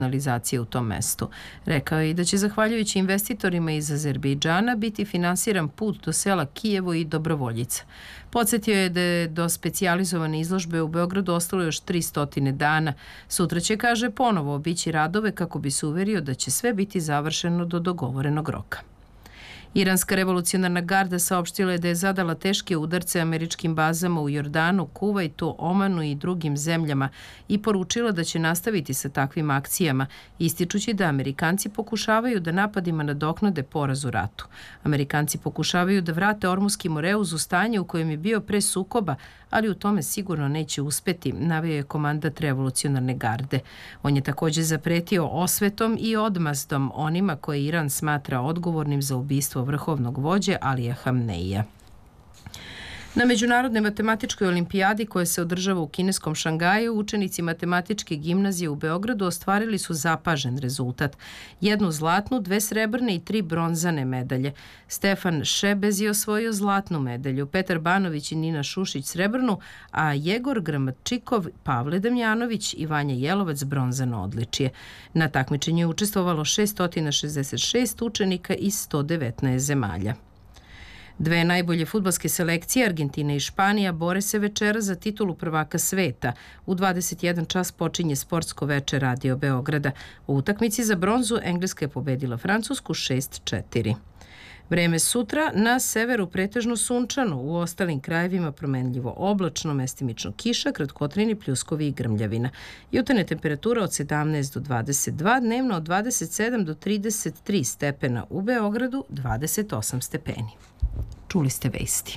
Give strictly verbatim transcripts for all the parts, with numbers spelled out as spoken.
regionalizacije u tom mestu. Rekao je i da će zahvaljujući investitorima iz Azerbejdžana biti finansiran put do sela Kijevo i Dobrovoljica. Podsjetio je da je do specijalizovane izložbe u Beogradu ostalo još tristo dana. Sutra će, kaže, ponovo obići radove kako bi se uverio da će sve biti završeno do dogovorenog roka. Iranska revolucionarna garda saopštila je da je zadala teške udarce američkim bazama u Jordanu, Kuvajtu, Omanu i drugim zemljama i poručila da će nastaviti sa takvim akcijama, ističući da Amerikanci pokušavaju da napadima nadoknade poraz u ratu. Amerikanci pokušavaju da vrate Ormuski Moreuz u stanje u kojem je bio pre sukoba, ali u tome sigurno neće uspeti, naveo je komandat revolucionarne garde. On je također zapretio osvetom i odmazdom onima koje Iran smatra odgovornim za ubistvo vrhovnog vođe Alija Hamneija. Na Međunarodnoj matematičkoj olimpijadi koja se održava u kineskom Šangaju, učenici matematičke gimnazije u Beogradu ostvarili su zapažen rezultat. Jednu zlatnu, dve srebrne i tri bronzane medalje. Stefan Šebez je osvojio zlatnu medalju, Petar Banović i Nina Šušić srebrnu, a Jegor Gramatčikov, Pavle Damjanović i Vanja Jelovac bronzano odličje. Na takmičenju je učestvovalo šessto šezdeset šest učenika iz sto devetnaest zemalja. Dve najbolje fudbalske selekcije, Argentina i Španija, bore se večera za titulu prvaka sveta. U dvadeset jedan čas počinje sportsko veče Radio Beograda. U utakmici za bronzu Engleska je pobedila Francusku šest četiri. Vreme sutra na severu pretežno sunčano, u ostalim krajevima promenljivo oblačno, mestimično kiša, kratkotrajni pljuskovi i grmljavina. Jutarnja temperatura od sedamnaest do dvadeset dva, dnevno od dvadeset sedam do trideset tri stepena, u Beogradu dvadeset osam stepeni. Čuli ste vesti.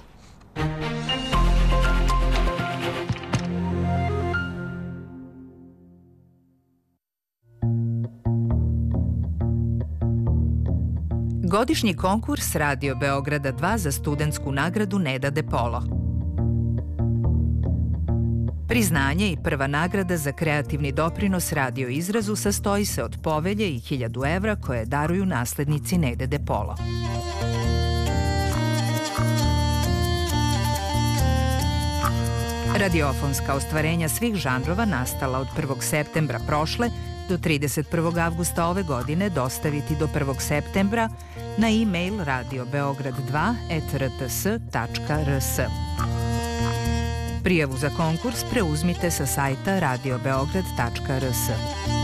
Godišnji konkurs Radio Beograda dva za studentsku nagradu Neda de Polo. Priznanje i prva nagrada za kreativni doprinos radio izrazu sastoji se od povelje i hiljadu evra koje daruju naslednici Nede de Polo. Radiofonska ostvarenja svih žanrova nastala od prvog septembra prošle do trideset prvog avgusta ove godine dostaviti do prvog septembra na e-mail radio beograd dva et r t s tačka r s. Prijavu za konkurs preuzmite sa sajta radio beograd tačka r s.